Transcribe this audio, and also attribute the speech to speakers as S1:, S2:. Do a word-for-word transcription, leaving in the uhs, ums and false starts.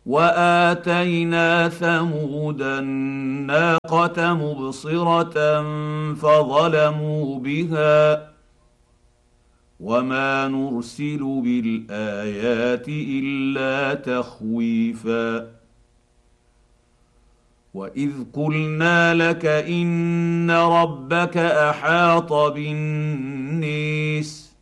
S1: واتينا ثمود الناقه مبصره فظلموا بها وما نرسل بالايات الا تخويفا واذ قلنا لك ان ربك احاط بالنيس